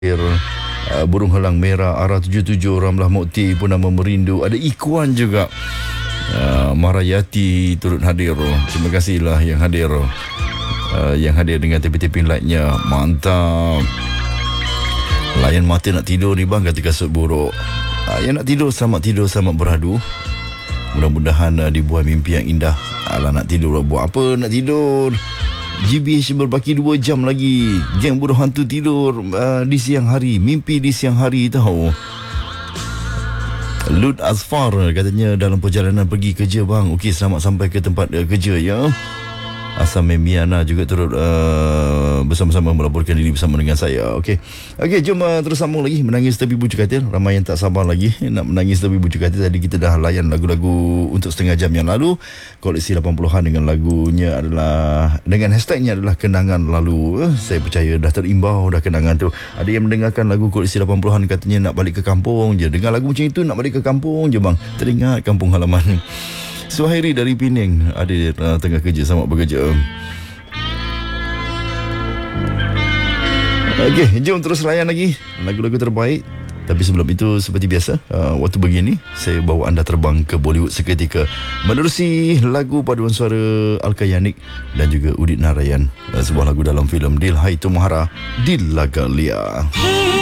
Burung Helang Merah, Arah 77, Ramlah Mukti, Purnama Merindu, ada Ikuan juga. Marayati turut hadir. Terima kasihlah yang hadir. Yang hadir dengan tepi-tepi lightnya. Mantap. Layan mata nak tidur ni bang, kata kasut buruk. Yang nak tidur, selamat beradu. Mudah-mudahan dibuat mimpi yang indah. Alah, nak tidur lah, buat apa nak tidur? GBH berbaki 2 jam lagi. Geng Buruh Hantu tidur di siang hari, mimpi di siang hari, tahu. Lut Asfar katanya dalam perjalanan pergi kerja bang. Okey, selamat sampai ke tempat kerja ya. Asam Memiana juga turut bersama-sama melaporkan diri bersama dengan saya. Okey, jom terus sambung lagi. Menangis Tepi Bucu Katil. Ramai yang tak sabar lagi nak menangis Tepi Bucu Katil. Tadi kita dah layan lagu-lagu untuk setengah jam yang lalu. Koleksi 80-an dengan lagunya adalah, dengan hashtagnya adalah Kenangan Lalu. Saya percaya dah terimbau dah kenangan tu. Ada yang mendengarkan lagu koleksi 80-an katanya nak balik ke kampung je. Dengar lagu macam itu nak balik ke kampung je bang. Teringat kampung halaman. Suhairi dari Penang ada tengah kerja, selamat bekerja. Okey, jom terus layan lagi lagu-lagu terbaik. Tapi sebelum itu, seperti biasa, waktu begini saya bawa anda terbang ke Bollywood seketika menerusi lagu paduan suara Alka Yanik dan juga Udit Narayan, sebuah lagu dalam filem Dil Hai Tumhara Dil Laga Lia.